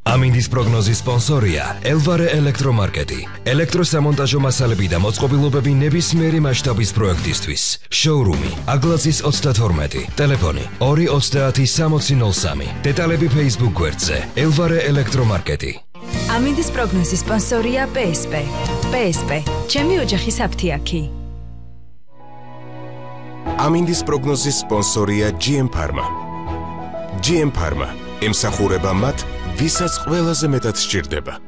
ამინდის პროგნოზის სპონსორია ელვარე ელექტრომარკეტი. ელექტროსამონტაჟო მასალები და მოწყობილობები ნებისმიერი მასშტაბის პროექტისთვის. შოურუმი აგლაძის 32, ტელეფონი 230 დეტალები Facebook გვერდზე ელვარე ელექტრომარკეტი. ამინდის პროგნოზის სპონსორია PSP. PSP, ჩემი ოჯახის აფთიაქი. ამინდის პროგნოზის სპონსორია GM Pharma. GM Pharma ემსახურება მათ, ვისაც ყველაზე მეტად სჭირდება.